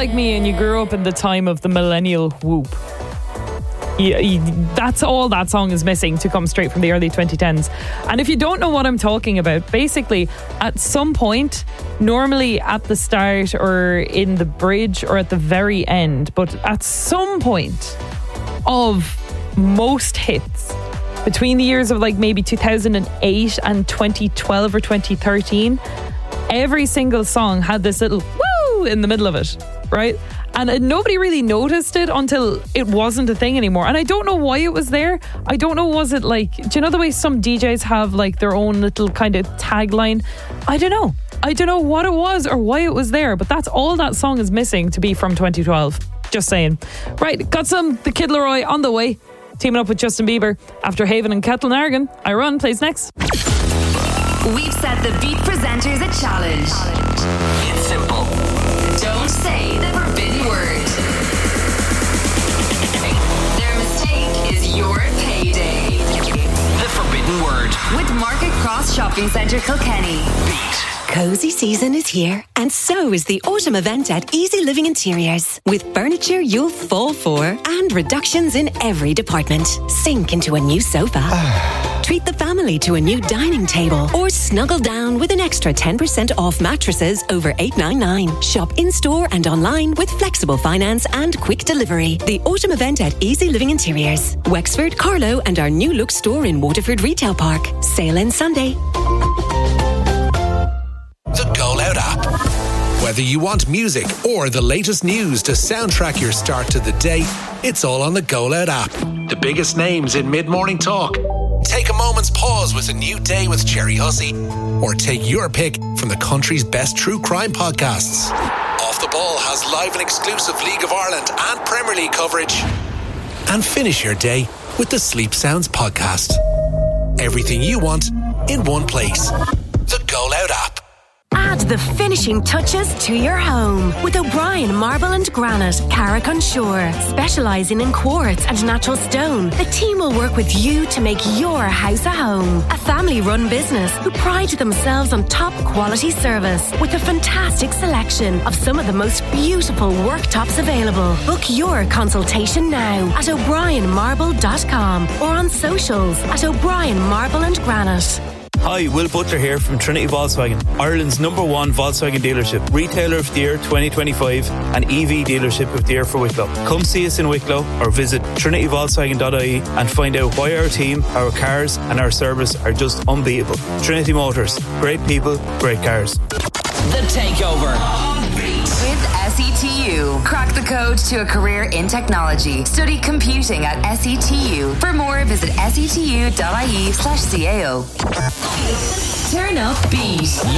like me and you grew up in the time of the millennial whoop, that's all that song is missing to come straight from the early 2010s. And if you don't know what I'm talking about, basically at some point, normally at the start or in the bridge or at the very end, but at some point of most hits between the years of like maybe 2008 and 2012 or 2013, every single song had this little woo in the middle of it, right? And nobody really noticed it until it wasn't a thing anymore. And I don't know why it was there. I don't know, was it like, do you know the way some DJs have like their own little kind of tagline? I don't know. I don't know what it was or why it was there, but that's all that song is missing to be from 2012. Just saying. Right, got some The Kid Laroi on the way, teaming up with Justin Bieber. After Haven and Kettle Nargan, I Run plays next. We've set the Beat presenters a challenge. It's simple. Don't say the forbidden word. Their mistake is your payday. The forbidden word. With Market Cross Shopping Centre Kilkenny. Beat. Cozy season is here, and so is the autumn event at Easy Living Interiors. With furniture you'll fall for and reductions in every department. Sink into a new sofa. Treat the family to a new dining table or snuggle down with an extra 10% off mattresses over $8.99. Shop in-store and online with flexible finance and quick delivery. The autumn event at Easy Living Interiors. Wexford, Carlow and our new look store in Waterford Retail Park. Sale ends Sunday. The Go Loud app. Whether you want music or the latest news to soundtrack your start to the day, it's all on the Go Loud app. The biggest names in mid-morning talk. Take a moment's pause with a new day with Cherry Hussey. Or take your pick from the country's best true crime podcasts. Off the Ball has live and exclusive League of Ireland and Premier League coverage. And finish your day with the Sleep Sounds podcast. Everything you want in one place. The Go Loud app. Add the finishing touches to your home with O'Brien Marble and Granite, Carrick-on-Shore. Specialising in quartz and natural stone, the team will work with you to make your house a home. A family-run business who pride themselves on top quality service with a fantastic selection of some of the most beautiful worktops available. Book your consultation now at o'brienmarble.com or on socials at O'Brien Marble and Granite. Hi, Will Butler here from Trinity Volkswagen, Ireland's #1 Volkswagen dealership, Retailer of the Year 2025 and EV dealership of the year for Wicklow. Come see us in Wicklow or visit trinityvolkswagen.ie and find out why our team, our cars and our service are just unbeatable. Trinity Motors, great people, great cars. The Takeover. With SETU. Crack the code to a career in technology. Study computing at SETU. For more, visit setu.ie/CAO. Turn up Beat.